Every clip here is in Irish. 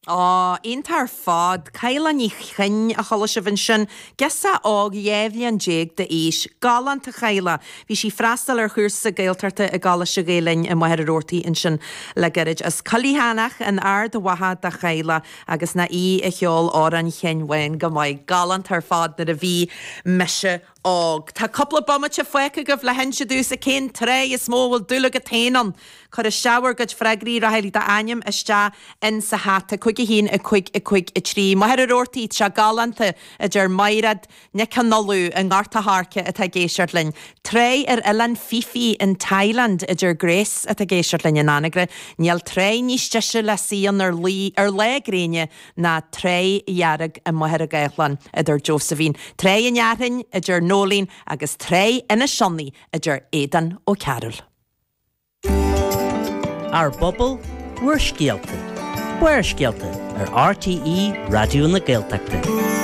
Intar fad, Cailan ní chyn a chola se vin sin, gesa og jeflian jeg de is, galan te Caila, vi si frastal chuursa gailtarte a gala se gailin a moher rorti in sin le gerid as Calihanach an de waha da Caila agus na a chiol oran chen wen gamai galan tar fad na a vi meshe og. Tá couple of bommate fueca gof le hense dús a cén tre is mó will dúla a téanan. Cor a shower gud fregri ra heili da aniam ista in sa hata cuigi hín a cuig a trí. Ma her orti tra galanta a ger mairad necanolu an garta harke at a geishartlin. Tre ilan fifi in Thailand a ger Grace at a geishartlin in anagre. Niel tre nístese le sían legréine na tre jarag a ma her a gaitlan a der Josephine. Tre in jarin a ger Nolín agus tre ina Shonni a ger Aidan ó Carol. Our bubble, we're skeelte. We're skeelte. Our RTE Radio na Gaeltachta.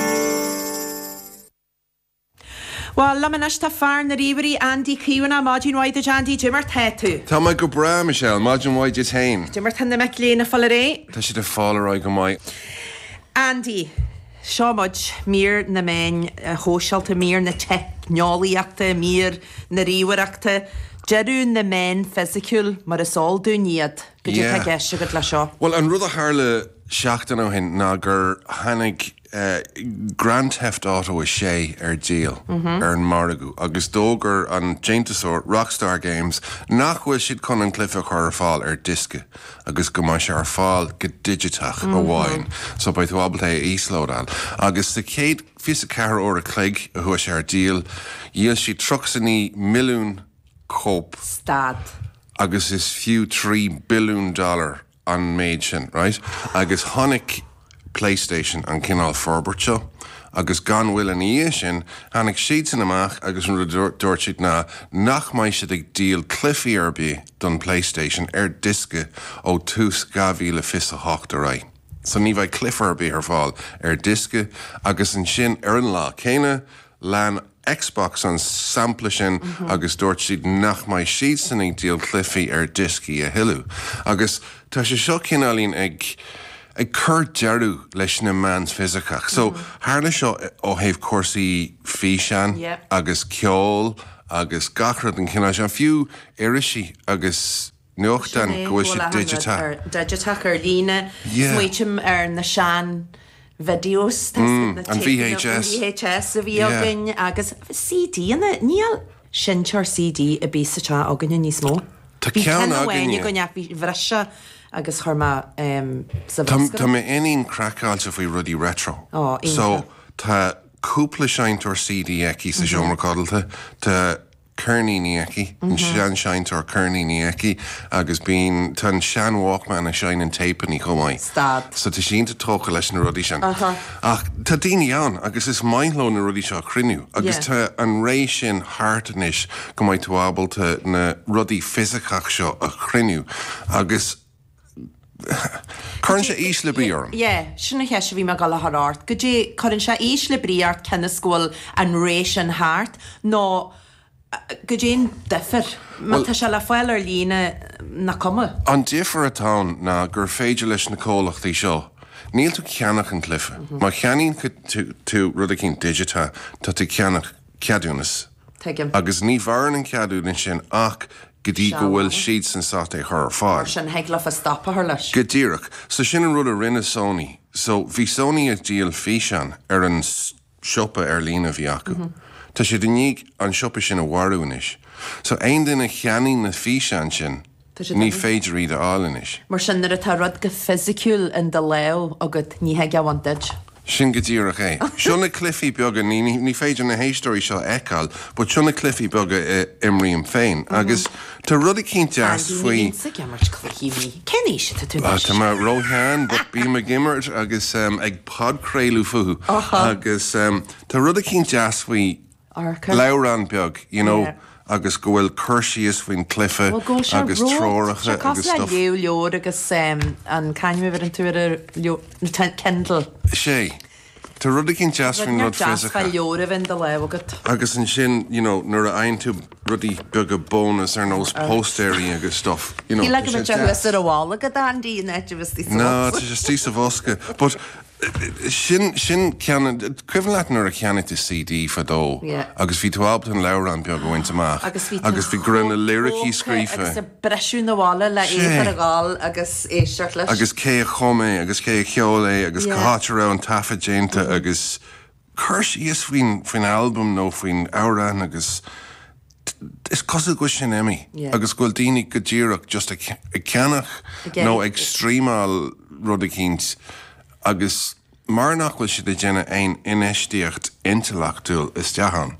Well, lamanas ta far na riveri Andy Kiwana Margin White the Jandy Jimmer Tetu. Tá mai go bra Michelle, Margin White is hain. Jimmer tan na McLean falleré. Tá si de falleré go mai. Andy, Shomaj mir na men hoshalt mir na technoliakte mir na riwerakte. Jeru na men physical mar is all do níad. Could you take a good la show? Well, an rud a harle seachtain ó hin ná gur hannig Grand Theft Auto is sé deal an Margu agus dógur an Jaintasor Rockstar Games nachhfuil siad chun an clifa chuir fáil disca agus go mai se fáil go digitach a bháin so bei tú abalta íslódal agus sa céad fisa cear ó a clig a thuair sé deal díal si trochsaní milliún cope Stad agus is few $3 billion an méid sin, right? Agus honnig PlayStation an cinál forbertse agus gan bhfuil an íé sin hannig siad san amach agus an dúirtid ná nach mai siad ag díal clifí arbí don PlayStation disca ó tús gavíle fisa hocht a rai. So ní bheith clif arbí ar fáil disca agus an sin an lá céine lean Xbox an sample sin agus dúirt siad nach mai siad san ag díal clifí disci a hiú. Agus tá sé seo cinálín ag cur dearú leis na mans fisicach. So, hála seo ó héh cuasaí físean agus ceol agus gachrad an cinál se fiú irisí agus nuachtain go si digitach. Digitach lína, smuitim na sean videos an VHS a bhí agin agus CD ana níl sinsear CD a bí sa agin níos mó. Tá ceann agin go neapí bhreise agus chuma sa Tá mé inon crackáilte faoi rudí retro. So tá cúpla seintor CD eici sa seomracáilta tá Kearney eici an sean seintor Kearney eici agus bíon tan Sean Walkman a sein an tape ní chomáid. Stad. So tá sínta tócha leis na rudí sin. Ach tá daoine ann agus is mainló na rudí seo chriniú agus tá an rééis sin háartanis go mbeidh tú ábalta na rudí fisicach seo a chriniú agus Current is le bríar. Sinna heise bhí me gal harart. Go dé chuann se is le bríar cena scóil an rééis an háart nó go dé defer. Má tá se le fáil ar lína na cuma. An difer atá ná gur féidir leis na cólachtaí seo. Níl tú ceannach an clifa. Má cheanín tú rud a cinn digita tá tú ceannach ceadúnas. Agus ní bharan an ceadúna sin ach Gdí go bhfuil siad san sáte chur fáil. Sin heagla a stoppa her leis. Godíireach. So sin an rud a rinne Sony. So bhí Sony a díal físean ar an siopa ar lína bhí acu. Tá sé duníigh an siopa sin a bharúnis. So ein duine cheanaí na físean sin ní féidir iad álanis. Mar sin ar a tá rud go physiciúil in de leo agad ní heag ahaintid. Sin godíireach é. Sionna clifí beaga ní féidir na héistóirí seo eáil, but sionna clifí beaga imríon féin. Agus tá rud a cinn deas faoi... Kenní si tú Tá má róthain, but bí me gimmert agus ag podcréilú fuú. Agus tá rud a cinn deas faoi leabhran beag, you know, agus go bhfuil chuirsíos faoin clifa agus tróracha agus stuff. Leor agus an caiinmh an túir Kendall. Sé. Tá rud cinn jazzfrin rud Fa leor a bhain de lehagat. agus an sin, nuair a ein tú rudí bega bónus ar nós postéirí agus stuff. Í le go te ar a bhála go andí net bhí. No, tá sé tí sa bhosca. But sin cean cuihann leitnar a ceanna de CD fadó agus bhí tú ábal an leir an beag gohaint amach agus bhí grunna lyricí scrífa agus breisiú na bhála le éar a gáil agus éisteart leis agus cé a chomé agus cé a cheolé agus cáte ra an tafa dénta agus chuirs íos faoin albumm nó faoin áran agus is cosad go sin éimi agus goil daoine go ddíireach just a ceannach nó extrémáil rud a cínt agus mar nachhfuil si de déine ein inéistíocht intellectual is deachan.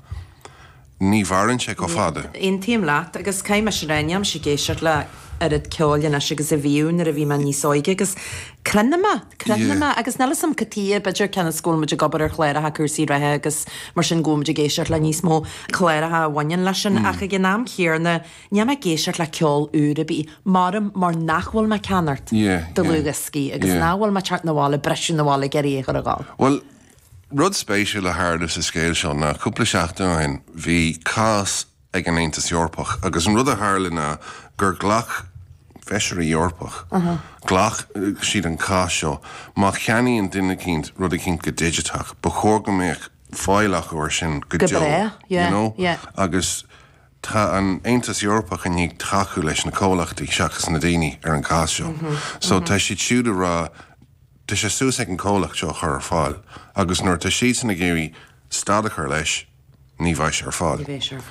Ní bharann sé go fada. On tíim leat agus caiim se réineam si géisiart le ar ceáilin agus a bhíún ar a bhí man níos óige agus crennama agus nelasam catí beidir cena scóil muidir gobar ar chléirethe cuasaí rathe agus mar sin gomide géisiart le níos mó chléirethe bhain lei sin acha g náam chéarna neama géisiart le ceáil úra bí mar nachhfuil me ceanart do lugascí agus náhfuil me teart na bhála breisiú na bhála geí ar a gáil. Well, rud spéisiú le háir sa scéil seo na cúpla seachtain bhí cás ag an Aontas Eorpach agus an rud a háirlina gur ghlach feisirí Eorpach. Ghlach siad an cás seo má cheanaíon duine cinnt rud a cinnt go digitach, ba chóir go méoch fáilach uair sin go deo, agus tá an Aontas Eorpach an níag trachu leis na cólachtaí seachas na daoine ar an cás seo. So tá siad siúd a rá tá sé sús ag an cólacht seo chur ar fáil, agus nuair tá siad san na géirí stadach ar leis ní bhaith ar fáil.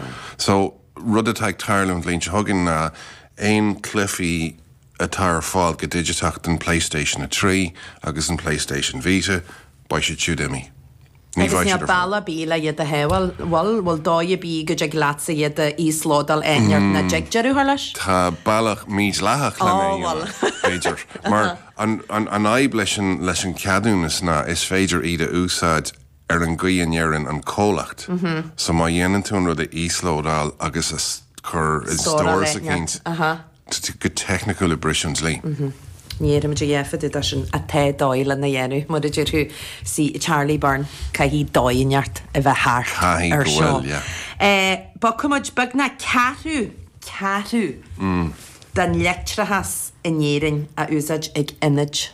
So rud atá ag tarlaim líonn thugann na ein clufií atá ar fáil go digitach den PlayStation 3 agus an PlayStation Vita ba sé siúd Ní agus ní balla bíla iad a heil bhil dóid bí go deag lása iad a íslódal aineart na deagjarú leis? Tá bailach míos lethach le féidir. Mar an aib leis an ceadúnas na is féidir iad a úsáid ar an gcuíonnéaran an cólacht. So má dhéanaan tú rud a íslódal agus chur is stóir sa cinint go technical brisins lí. Níir am dhéfad a sin a té dáile na dhéanú, mar idir tú si Charlie Byrne ca hí dáinneart a bheith háart ar seo. Ba cumid bag na ceatú den letrahas inéirin a úsáid ag image.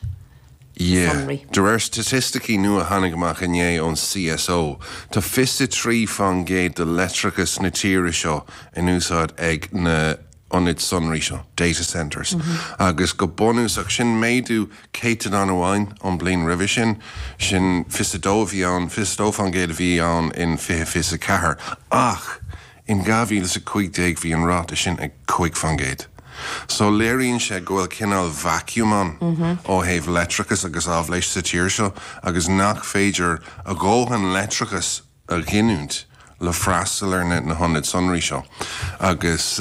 De réir statisticí nua a tháinig amach inné ón CSO, tá 53 fan géad de letrachas na tíre seo in úsáid ag na onid sunrí seo, data centers. Agus go bonúsach sin méadú céitad an amháin an blion rih sin fistadó fan géad a bhí an in fis a cethir. Ach, in gabhíle sa 15 bhí an ráta sin ag 5 fan géad. So léiríonn sé gohfuil cinál vacuum an ó héh letrachas agus ábhléis sa tíir seo agus nach féidir a ggóhan letrachas a ghinúnt le freastal ar na honid sunrí seo. Agus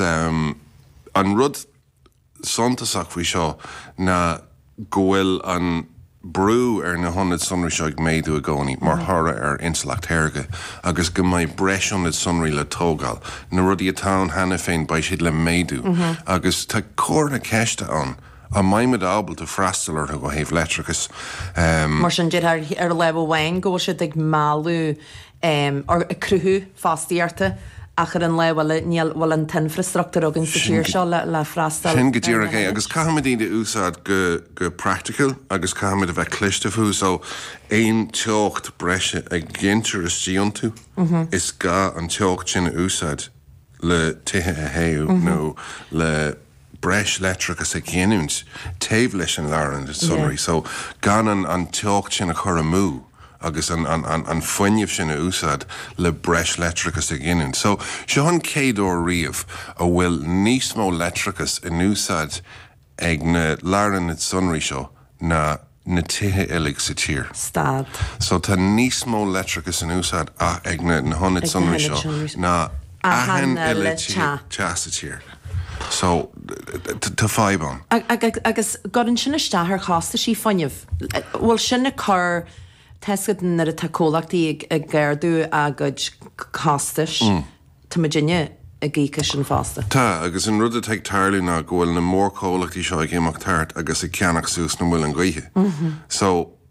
an rud sontasach bhí seo na gohfuil an brú ar na honid sunrí seo ag méadú a gcónaí mar thara ar intellect théirge agus go mbeidh breis honid sunrí le tógáil na rudí atá hena féin ba siad le méadú agus tá cór na ceiste an a maiimiid ábal a freastal ar go héh letrachas. Mar sin dé ar le bhhain go siad ag máú ar cruthú fástíarta ach ar an le bhfuil an infrastructúr agin sa tíir seo le freastal. Sin go dtíir agus caiimiid de úsáid go practical agus caiimiid a bheith clistefú so éon teocht breise ag gintar is tíontú is ga an teocht sin úsáid le tithe a héú nó le breis letrachas a ghéúnt taobh leis an learan sunraí so gan an teocht sin a chur mú agus an foiineh sin a úsáid le breis letrachas a gginún. So seo an céadú riamh a bhfuil níos mó letrachas in úsáid ag na learan sunraí seo na tithe ilig sa tír. Stad. So tá níos mó letrachas in úsáid ag na honid sunraí seo na ahan ilig te sa tír. So tá fáibán. Agus gorann sinna stathar chásta sí foiineh. Bhfuil sinna chur Tesgad ar a tacólachtaí ag gairdú a go castais Tá Virginia a gícha sin fásta. Tá, agus an rud a teag tarlú ná gohfuil na mór cólachtaí seo ag éach tart agus i ceannach sús na bhfuil an gaithe. So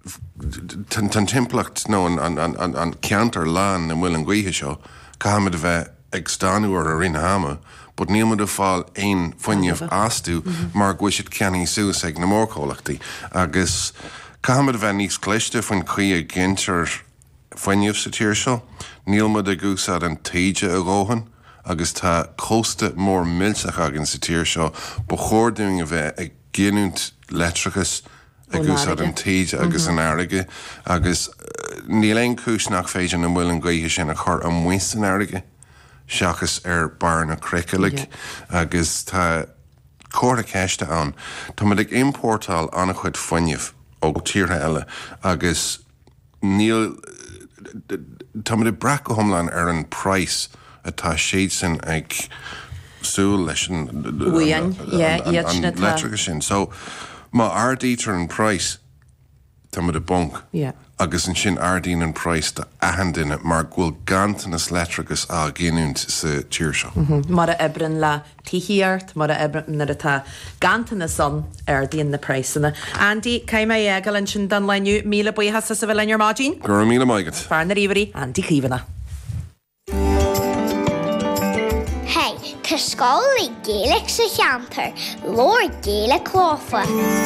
tan timplacht nó an ceantar lán na bhfuil an gcuithe seo, Cahamid a bheith ag stanúir a rinne hama, but níl a fáil ein foiineh asú mar ghuiisiid ceanní suas ag na mórcólachtaí. Agus Cahamid a bheith níos cléiste faoin chuí gintar foiineh sa tíir seo, níl mud a gúsad an taide a ggóhan, agus tá cósta mór milteach agin sa tíir seo, ba chóirúing a bheith ag ginúnt letrachas a gúsad an taide agus an airige, agus níl ein cúis nach féidir na bhfuil an gcuithe sin a chur an muos an airige, seachas barna cricalaigh, agus tá cóir a ceiste an. Tá mud ag importáil anna chuid foiineh ó tíortha eile, agus níl tá mud ag brac go thomláin an price atá siad sin ag súil leis an letricha sin. So má ardítar an price tá mud a bonk. Agus an sin ardín an price de ahanduine mar ghfuil gantanas letrachas a ginúnt sa tíir seo. Mar a ebrin le tíhiart, mar a ebrin na atá gantanas son ardín na priceanna. Andy, cai mai egal an sin dan leniu míle buíhas sa bhfuil an mágin? Gur míle maigad. Fear na ríomhairí, Andy Cleavanna. Tá scálaí Gaelic sa cheantar, Lord Gaelic cláfa.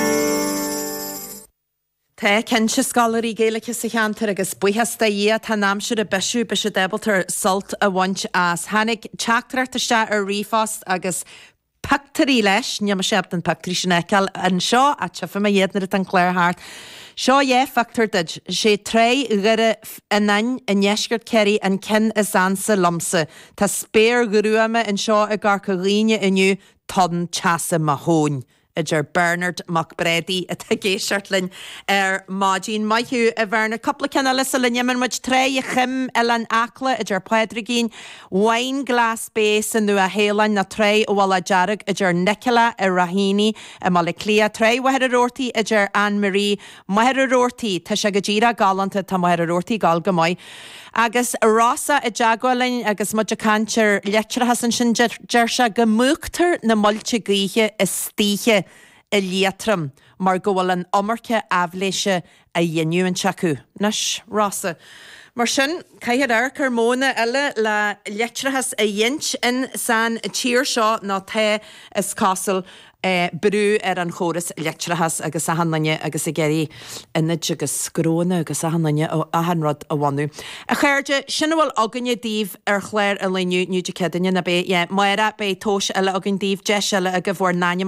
Tá cense scalaí Gaeilge sa cheantar agus buchasta dhé tá námseir a beisiú be se debaltar sult a bhaint as hanig teachtarartaiste ar rífast agus pactarí leis, neam seapt an pactarí sin eiceil an seo a tefa a dhéadnar an Clairhart. Seo é factor did sé tré gure anain a neisgurt ceri an cin a sansa lomsa. Tá spéir gurúame an seo a garca líne iniu tan teasa mahón. Idir Bernard McBrady a géisiartlinn mágin maithú a bhena coppla canala sa linneman muid tré a chim an acla idir Pedrigín wain glas bés an nu a hélain na tré ó bhla jarag idir Nicola a Rahini a mala clia tré wahead a rortaí idir Anne-Marie mahead a rortaí tá se go ddíra galanta tá mahead a rortaí gal go mai. Agus rása a jaagwalain agus mud a cantir letrathas an sin deirse go múchtar na muilte gaoithe is stíe i léatram mar go bhfuil an omarce abhléise a dhéanú an teacu. Nas rása. Mar sin caithead ar carmóna eile le letrathas a dhéint in san tíir seo ná the is castle brú an chóras letrathas agus a hannaine agus a geirí inid agus scróna agus a hannaine a hanrad a bhaú. A chuirde sinna bhfuil aganne díomh ar chléir a leniu nniu de cedaine na bé maira bé tóis eile agan díomh de eile a go bhór náine